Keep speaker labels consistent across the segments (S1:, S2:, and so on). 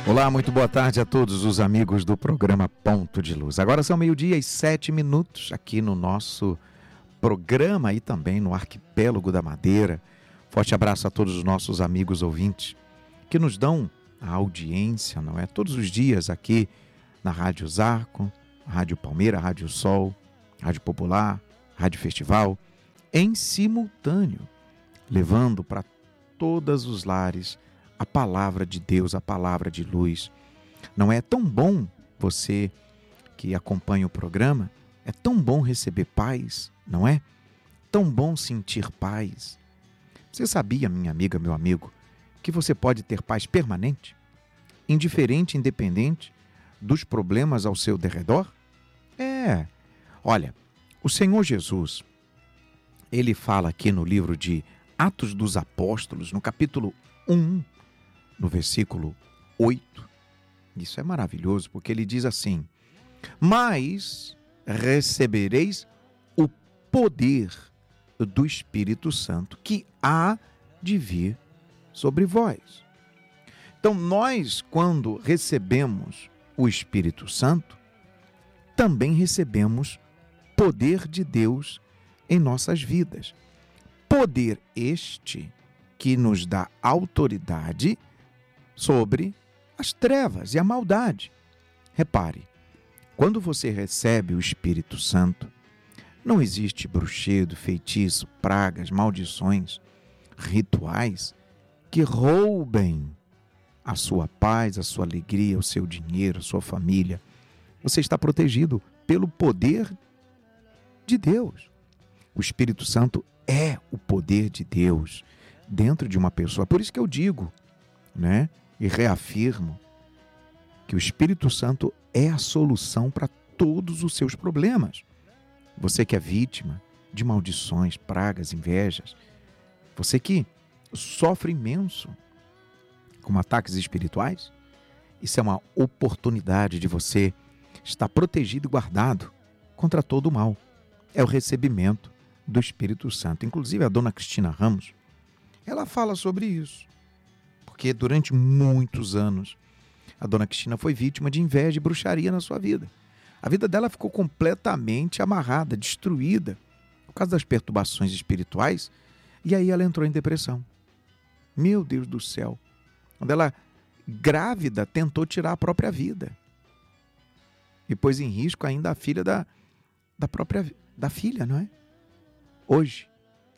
S1: Olá, muito boa tarde a todos os amigos do programa Ponto de Luz. Agora são 12h07 aqui no nosso programa e também no Arquipélago da Madeira. Forte abraço a todos os nossos amigos ouvintes que nos dão a audiência, não é? Todos os dias aqui na Rádio Zarco, Rádio Palmeira, Rádio Sol, Rádio Popular, Rádio Festival, em simultâneo, levando para todos os lares a palavra de Deus, a palavra de luz. Não é tão bom você que acompanha o programa, é tão bom receber paz, não é? Tão bom sentir paz. Você sabia, minha amiga, meu amigo, que você pode ter paz permanente, indiferente, independente dos problemas ao seu derredor? Olha, o Senhor Jesus, ele fala aqui no livro de Atos dos Apóstolos, no capítulo 1, no versículo 8, isso é maravilhoso, porque ele diz assim: mas recebereis o poder do Espírito Santo que há de vir sobre vós. Então nós, quando recebemos o Espírito Santo, também recebemos poder de Deus em nossas vidas. Poder este que nos dá autoridade sobre as trevas e a maldade. Repare, quando você recebe o Espírito Santo, não existe bruxedo, feitiço, pragas, maldições, rituais que roubem a sua paz, a sua alegria, o seu dinheiro, a sua família. Você está protegido pelo poder de Deus. O Espírito Santo é o poder de Deus dentro de uma pessoa. Por isso que eu digo, né? E reafirmo que o Espírito Santo é a solução para todos os seus problemas. Você que é vítima de maldições, pragas, invejas, você que sofre imenso com ataques espirituais, isso é uma oportunidade de você estar protegido e guardado contra todo o mal. É o recebimento do Espírito Santo. Inclusive a dona Cristina Ramos, ela fala sobre isso. Porque durante muitos anos, a dona Cristina foi vítima de inveja e bruxaria na sua vida. A vida dela ficou completamente amarrada, destruída, por causa das perturbações espirituais, e aí ela entrou em depressão. Meu Deus do céu! Quando ela, grávida, tentou tirar a própria vida. E pôs em risco ainda a filha da filha, não é? Hoje,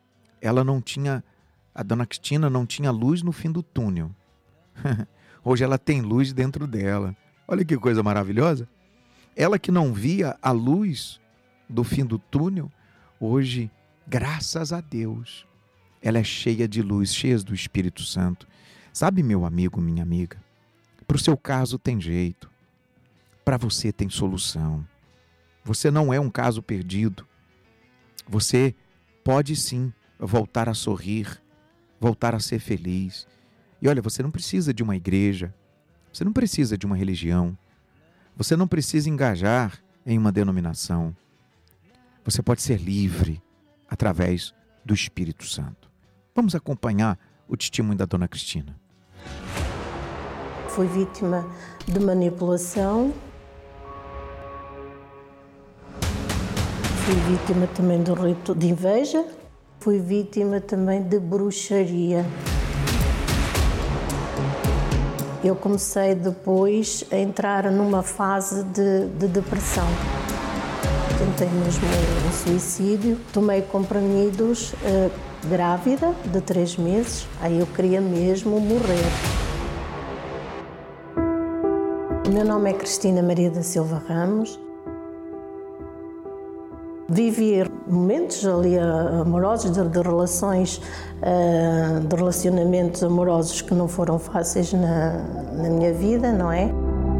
S1: a dona Cristina não tinha luz no fim do túnel. Hoje ela tem luz dentro dela. Olha que coisa maravilhosa. Ela que não via a luz do fim do túnel, hoje, graças a Deus, ela é cheia de luz, cheia do Espírito Santo. Sabe, meu amigo, minha amiga, para o seu caso tem jeito. Para você tem solução. Você não é um caso perdido. Você pode sim voltar a sorrir, voltar a ser feliz. E olha, você não precisa de uma igreja, você não precisa de uma religião, você não precisa engajar em uma denominação. Você pode ser livre através do Espírito Santo. Vamos acompanhar o testemunho da dona Cristina.
S2: Fui vítima de manipulação, fui vítima também do rito de inveja, fui vítima também de bruxaria. Eu comecei depois a entrar numa fase de depressão. Tentei mesmo um suicídio, tomei comprimidos grávida de 3 meses, aí eu queria mesmo morrer. O meu nome é Cristina Maria da Silva Ramos. Vivi momentos ali amorosos, de relações, de relacionamentos amorosos que não foram fáceis na minha vida, não é?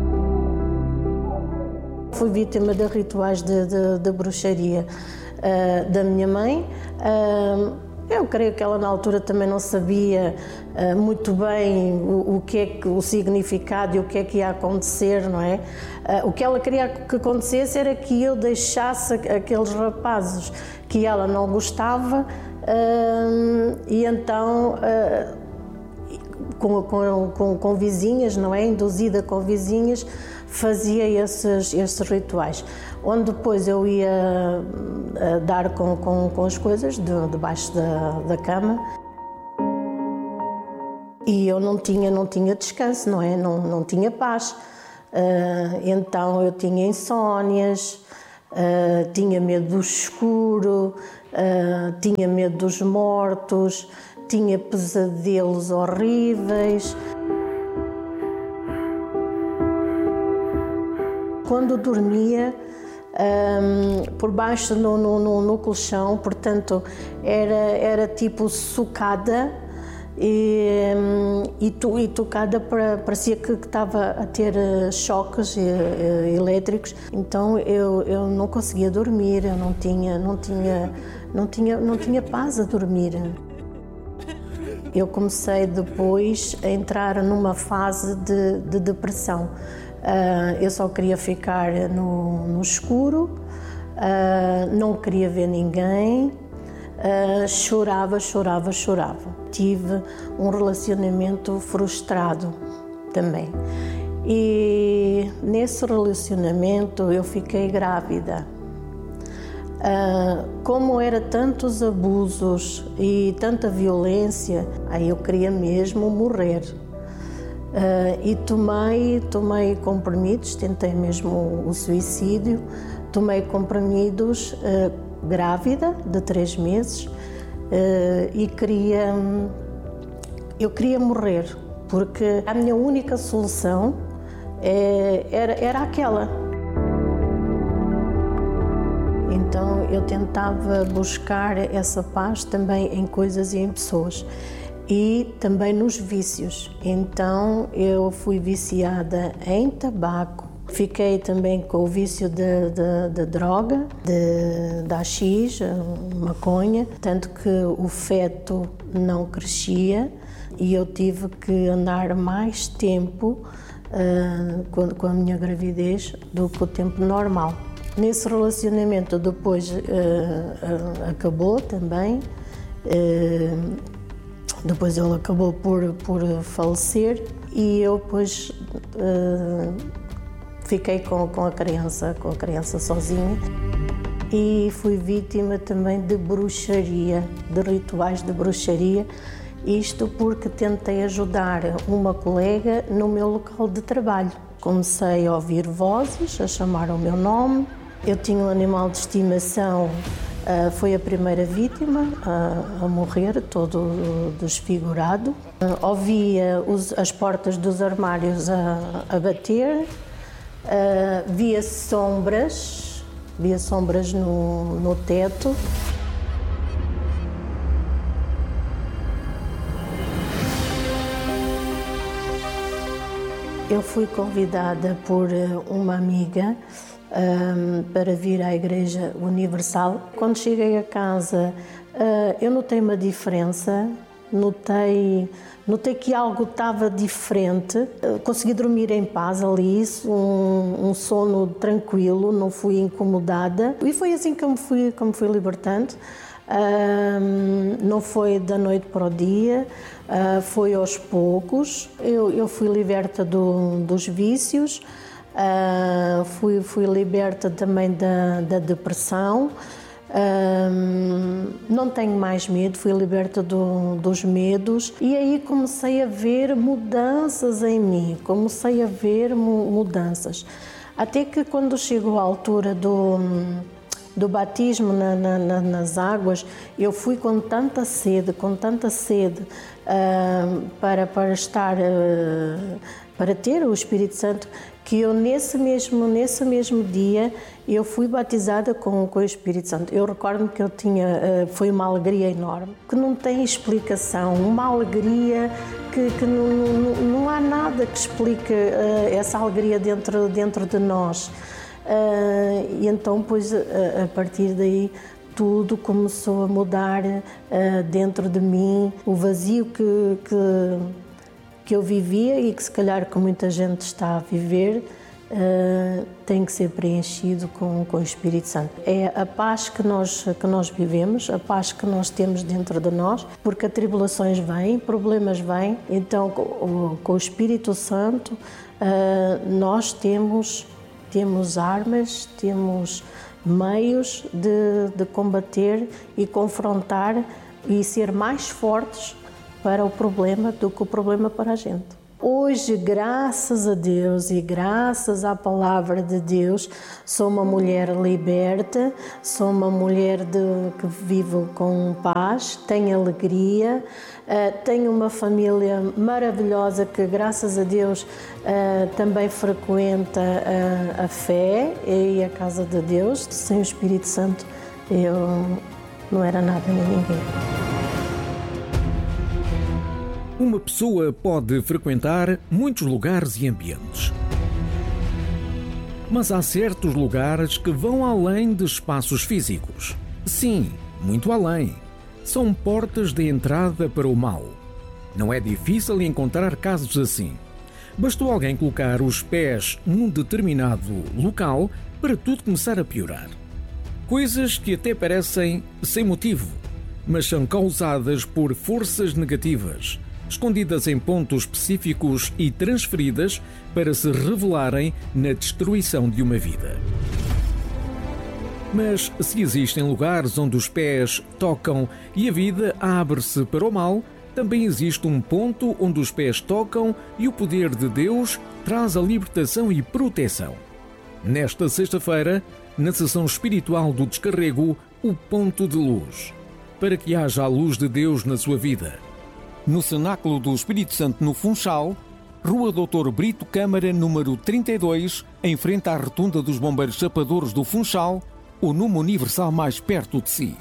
S2: Fui vítima de rituais de bruxaria da minha mãe. Eu creio que ela na altura também não sabia muito bem o que é que o significado e o que é que ia acontecer, não é? O que ela queria que acontecesse era que eu deixasse aqueles rapazes que ela não gostava e então com vizinhas, não é? Induzida com vizinhas, fazia esses rituais. Onde depois eu ia dar com as coisas debaixo da cama. E eu não tinha descanso, não é? Não tinha paz. Então eu tinha insónias, tinha medo do escuro, tinha medo dos mortos, tinha pesadelos horríveis. Quando dormia, por baixo no colchão, portanto, era tipo socada e tocada, parecia que estava a ter choques elétricos. Então eu não conseguia dormir, eu não tinha paz a dormir. Eu comecei depois a entrar numa fase de depressão. Eu só queria ficar no escuro, não queria ver ninguém, chorava. Tive um relacionamento frustrado também. E nesse relacionamento eu fiquei grávida. Como era tantos abusos e tanta violência, aí eu queria mesmo morrer. E tomei comprimidos, tentei mesmo o suicídio, tomei comprimidos grávida de 3 meses e eu queria morrer, porque a minha única solução era aquela. Então eu tentava buscar essa paz também em coisas e em pessoas. E também nos vícios. Então eu fui viciada em tabaco, fiquei também com o vício de droga, de AX, maconha, tanto que o feto não crescia e eu tive que andar mais tempo com a minha gravidez do que o tempo normal. Nesse relacionamento depois acabou também. Depois ele acabou por falecer e eu depois fiquei com a criança sozinha e fui vítima também de bruxaria, de rituais de bruxaria, isto porque tentei ajudar uma colega no meu local de trabalho. Comecei a ouvir vozes, a chamar o meu nome, eu tinha um animal de estimação. Foi a primeira vítima a morrer, todo desfigurado. Ouvia as portas dos armários a bater, via sombras no teto. Eu fui convidada por uma amiga para vir à Igreja Universal. Quando cheguei a casa, eu notei uma diferença, notei que algo estava diferente. Consegui dormir em paz ali, um sono tranquilo, não fui incomodada. E foi assim que me fui libertando. Não foi da noite para o dia, foi aos poucos. Eu fui liberta dos vícios. Fui liberta também da depressão, não tenho mais medo, fui liberta dos medos e aí comecei a ver mudanças em mim, até que quando chegou a altura do batismo nas águas, eu fui com tanta sede, para estar, para ter o Espírito Santo, que eu nesse mesmo dia eu fui batizada com o Espírito Santo. Eu recordo-me que foi uma alegria enorme, que não tem explicação, uma alegria que não há nada que explique essa alegria dentro de nós. E então, pois, a partir daí, tudo começou a mudar dentro de mim, o vazio que eu vivia e que se calhar que muita gente está a viver, tem que ser preenchido com o Espírito Santo. É a paz que nós vivemos, a paz que nós temos dentro de nós, porque as tribulações vêm, problemas vêm, então com o Espírito Santo nós temos armas, temos meios de combater e confrontar e ser mais fortes para o problema do que o problema para a gente. Hoje, graças a Deus e graças à palavra de Deus, sou uma mulher liberta, sou uma mulher que vive com paz, tenho alegria, tenho uma família maravilhosa que, graças a Deus, também frequenta a fé e a casa de Deus. Sem o Espírito Santo, eu não era nada nem ninguém.
S3: Uma pessoa pode frequentar muitos lugares e ambientes. Mas há certos lugares que vão além de espaços físicos. Sim, muito além. São portas de entrada para o mal. Não é difícil encontrar casos assim. Bastou alguém colocar os pés num determinado local para tudo começar a piorar. Coisas que até parecem sem motivo, mas são causadas por forças negativas, escondidas em pontos específicos e transferidas para se revelarem na destruição de uma vida. Mas se existem lugares onde os pés tocam e a vida abre-se para o mal, também existe um ponto onde os pés tocam e o poder de Deus traz a libertação e proteção. Nesta sexta-feira, na sessão espiritual do Descarrego, o ponto de luz, para que haja a luz de Deus na sua vida. No Cenáculo do Espírito Santo, no Funchal, Rua Dr. Brito Câmara, número 32, em frente à Rotunda dos Bombeiros Chapadores do Funchal, o número universal mais perto de si.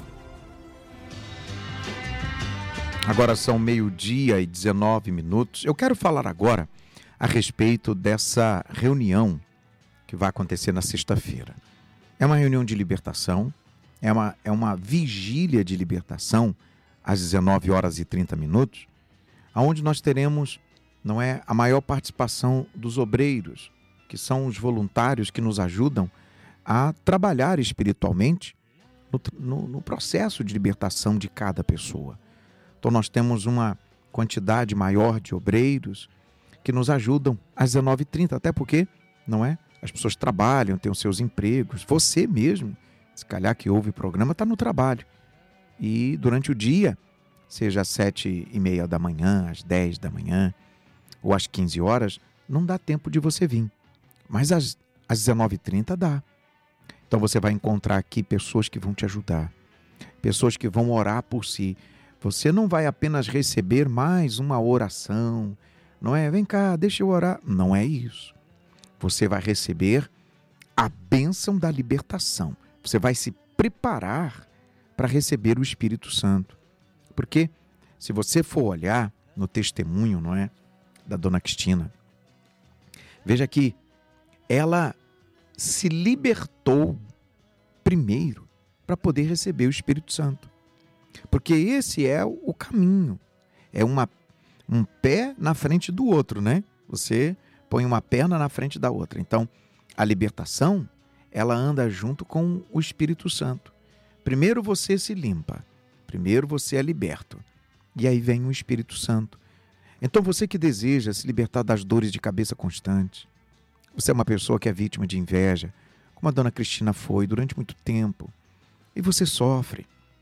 S1: Agora são 12h e 19 minutos. Eu quero falar agora a respeito dessa reunião que vai acontecer na sexta-feira. É uma reunião de libertação, é uma vigília de libertação às 19h30, onde nós teremos, a maior participação dos obreiros, que são os voluntários que nos ajudam a trabalhar espiritualmente no processo de libertação de cada pessoa. Então nós temos uma quantidade maior de obreiros que nos ajudam às 19h30, até porque, as pessoas trabalham, têm os seus empregos. Você mesmo, se calhar que ouve o programa, está no trabalho. E durante o dia, seja às 7h30 da manhã, às 10 da manhã ou às 15 horas, não dá tempo de você vir. Mas às 19h30 dá. Então você vai encontrar aqui pessoas que vão te ajudar, pessoas que vão orar por si. Você não vai apenas receber mais uma oração, vem cá, deixa eu orar. Não é isso. Você vai receber a bênção da libertação. Você vai se preparar para receber o Espírito Santo. Porque se você for olhar no testemunho, da dona Cristina, veja que ela se libertou primeiro para poder receber o Espírito Santo. Porque esse é o caminho. É um pé na frente do outro, Você põe uma perna na frente da outra. Então, a libertação, ela anda junto com o Espírito Santo. Primeiro você se limpa. Primeiro você é liberto. E aí vem o Espírito Santo. Então você que deseja se libertar das dores de cabeça constantes, você é uma pessoa que é vítima de inveja, como a dona Cristina foi durante muito tempo, e você sofre.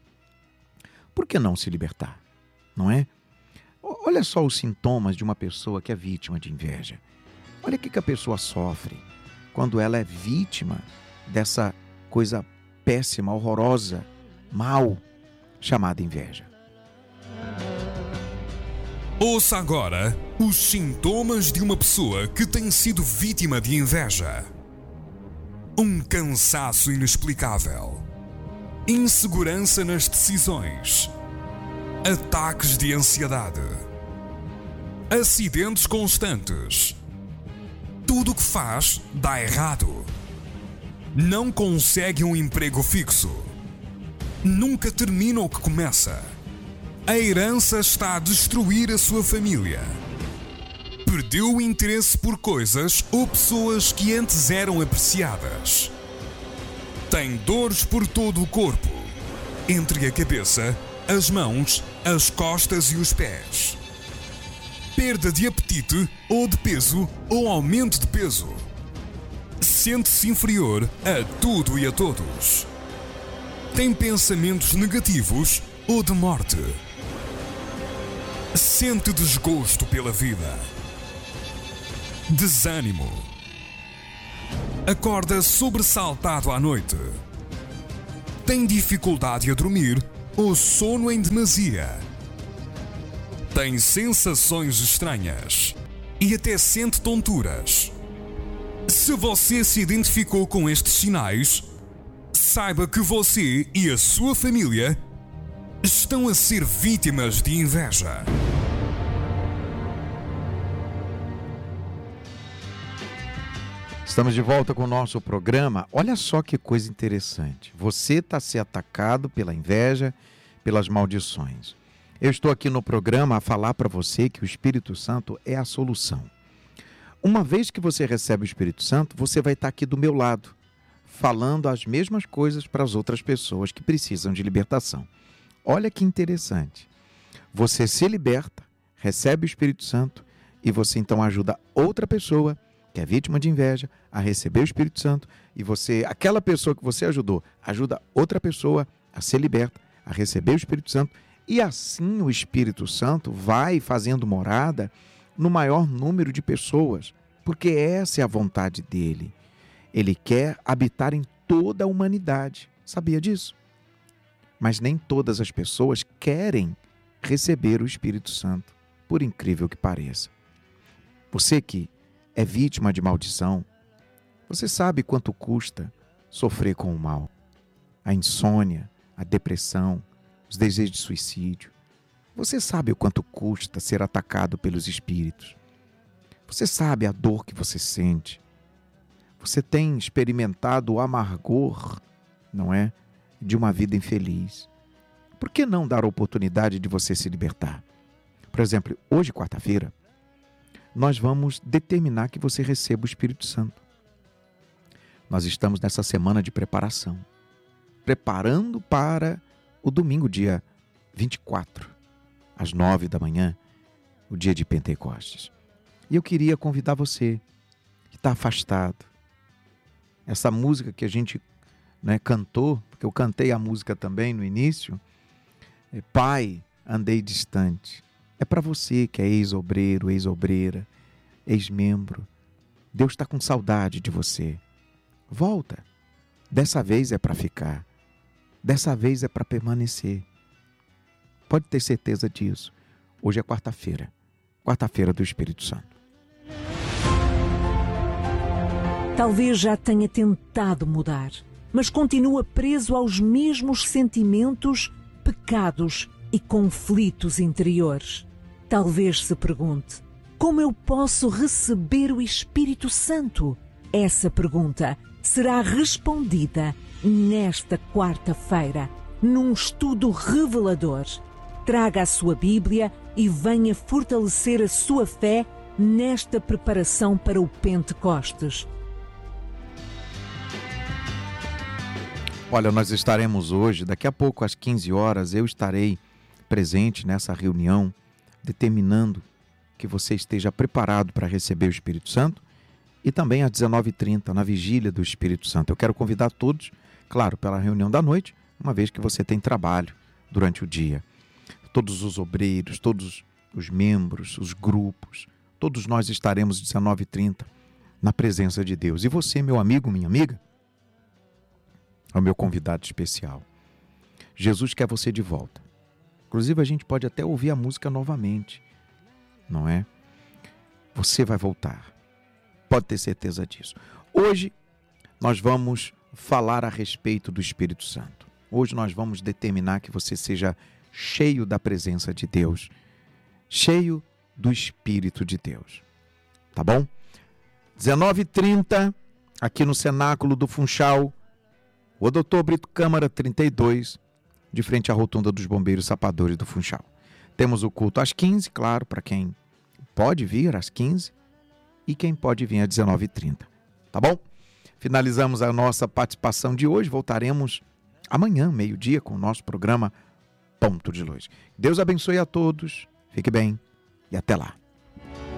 S1: Por que não se libertar? Não é? Olha só os sintomas de uma pessoa que é vítima de inveja. Olha o que a pessoa sofre quando ela é vítima dessa coisa péssima, horrorosa, mal, chamada inveja.
S4: Ouça agora os sintomas de uma pessoa que tem sido vítima de inveja. Um cansaço inexplicável, insegurança nas decisões, ataques de ansiedade, acidentes constantes. Tudo o que faz dá errado. Não consegue um emprego fixo. Nunca termina o que começa. A herança está a destruir a sua família. Perdeu o interesse por coisas ou pessoas que antes eram apreciadas. Tem dores por todo o corpo, entre a cabeça, as mãos, as costas e os pés. Perda de apetite ou de peso ou aumento de peso. Sente-se inferior a tudo e a todos. Tem pensamentos negativos ou de morte. Sente desgosto pela vida. Desânimo. Acorda sobressaltado à noite. Tem dificuldade a dormir ou sono em demasia. Tem sensações estranhas e até sente tonturas. Se você se identificou com estes sinais, saiba que você e a sua família estão a ser vítimas de inveja.
S1: Estamos de volta com o nosso programa. Olha só que coisa interessante. Você está sendo atacado pela inveja, pelas maldições. Eu estou aqui no programa a falar para você que o Espírito Santo é a solução. Uma vez que você recebe o Espírito Santo, você vai estar aqui do meu lado, falando as mesmas coisas para as outras pessoas que precisam de libertação. Olha que interessante. Você se liberta, recebe o Espírito Santo e você então ajuda outra pessoa que é vítima de inveja a receber o Espírito Santo e você, aquela pessoa que você ajudou, ajuda outra pessoa a ser liberta, a receber o Espírito Santo e assim o Espírito Santo vai fazendo morada no maior número de pessoas, porque essa é a vontade dele. Ele quer habitar em toda a humanidade. Sabia disso? Mas nem todas as pessoas querem receber o Espírito Santo, por incrível que pareça. Você que é vítima de maldição, você sabe quanto custa sofrer com o mal. A insônia, a depressão, os desejos de suicídio. Você sabe o quanto custa ser atacado pelos espíritos. Você sabe a dor que você sente. Você tem experimentado o amargor, não é? De uma vida infeliz. Por que não dar a oportunidade de você se libertar? Por exemplo, hoje, quarta-feira, nós vamos determinar que você receba o Espírito Santo. Nós estamos nessa semana de preparação, preparando para o domingo, dia 24, às 9 da manhã, o dia de Pentecostes. E eu queria convidar você que está afastado. Essa música que a gente cantou, porque eu cantei a música também no início, Pai, andei distante. É para você que é ex-obreiro, ex-obreira, ex-membro. Deus está com saudade de você. Volta. Dessa vez é para ficar. Dessa vez é para permanecer. Pode ter certeza disso. Hoje é quarta-feira. Quarta-feira do Espírito Santo.
S5: Talvez já tenha tentado mudar, mas continua preso aos mesmos sentimentos, pecados e conflitos interiores. Talvez se pergunte: como eu posso receber o Espírito Santo? Essa pergunta será respondida nesta quarta-feira, num estudo revelador. Traga a sua Bíblia e venha fortalecer a sua fé nesta preparação para o Pentecostes.
S1: Olha, nós estaremos hoje, daqui a pouco às 15 horas, eu estarei presente nessa reunião, determinando que você esteja preparado para receber o Espírito Santo e também às 19h30, na vigília do Espírito Santo. Eu quero convidar todos, claro, pela reunião da noite, uma vez que você tem trabalho durante o dia. Todos os obreiros, todos os membros, os grupos, todos nós estaremos às 19h30 na presença de Deus. E você, meu amigo, minha amiga, é o meu convidado especial. Jesus quer você de volta. Inclusive, a gente pode até ouvir a música novamente, não é? Você vai voltar. Pode ter certeza disso. Hoje, nós vamos falar a respeito do Espírito Santo. Hoje nós vamos determinar que você seja cheio da presença de Deus, cheio do Espírito de Deus. Tá bom? 19h30, aqui no Cenáculo do Funchal, o Dr. Brito Câmara 32, de frente à rotunda dos Bombeiros Sapadores do Funchal. Temos o culto às 15, claro, para quem pode vir às 15 e quem pode vir às 19h30. Tá bom? Finalizamos a nossa participação de hoje. Voltaremos amanhã, meio-dia, com o nosso programa Ponto de Luz. Deus abençoe a todos. Fique bem e até lá.